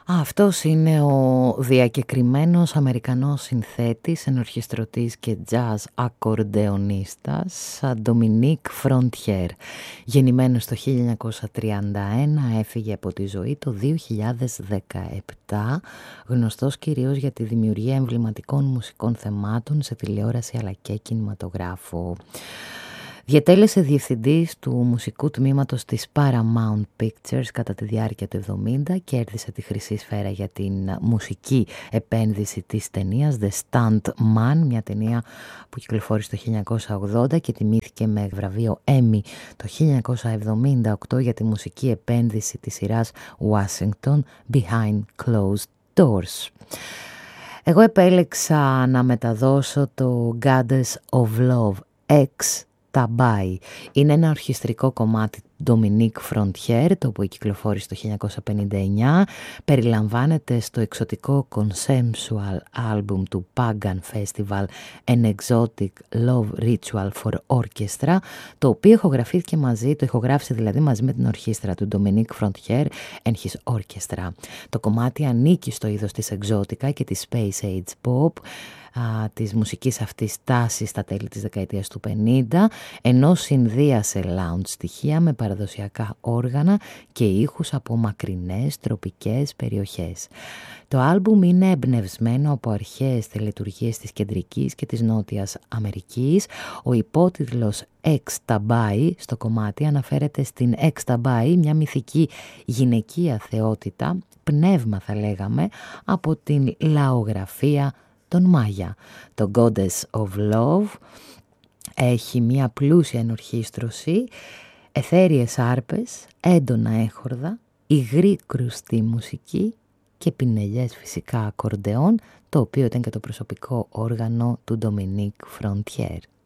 Αυτός είναι ο διακεκριμένος Αμερικανός συνθέτης, ενορχιστρωτής και jazz ακορντεονίστας Dominique Frontier. Γεννημένος το 1931, έφυγε από τη ζωή το 2017, γνωστός κυρίως για τη δημιουργία εμβληματικών μουσικών θεμάτων σε τηλεόραση αλλά και κινηματογράφο. Διετέλεσε διευθυντής του μουσικού τμήματος της Paramount Pictures κατά τη διάρκεια του 70, κέρδισε τη Χρυσή Σφαίρα για την μουσική επένδυση της ταινίας The Stuntman, μια ταινία που κυκλοφόρησε το 1980 και τιμήθηκε με βραβείο Emmy το 1978 για τη μουσική επένδυση της σειράς Washington Behind Closed Doors. Εγώ επέλεξα να μεταδώσω το Goddess of Love X Tabai. Είναι ένα ορχιστρικό κομμάτι Dominique Frontier, το οποίο κυκλοφόρησε το 1959. Περιλαμβάνεται στο εξωτικό conceptual album του Pagan Festival An Exotic Love Ritual for Orchestra, το οποίο ηχογράφησε δηλαδή μαζί με την ορχήστρα του Dominique Frontier and his Orchestra. Το κομμάτι ανήκει στο είδος της Exotica και της Space Age Pop, της μουσικής αυτής τάσης στα τέλη της δεκαετίας του 50, ενώ συνδύασε lounge στοιχεία με παραδοσιακά όργανα και ήχους από μακρινές τροπικές περιοχές. Το άλμπουμ είναι εμπνευσμένο από αρχαίες τελετουργίες της Κεντρικής και της Νότιας Αμερικής. Ο υπότιτλος X-Tabai στο κομμάτι αναφέρεται στην X-Tabai, μια μυθική γυναικεία θεότητα, πνεύμα θα λέγαμε, από την λαογραφία των Μάγια. Το Goddess of Love έχει μια πλούσια ενορχήστρωση, αιθέριες άρπες, έντονα έχορδα, υγρή κρουστή μουσική και πινελιές φυσικά ακορντεόν, το οποίο ήταν και το προσωπικό όργανο του Dominique Frontier.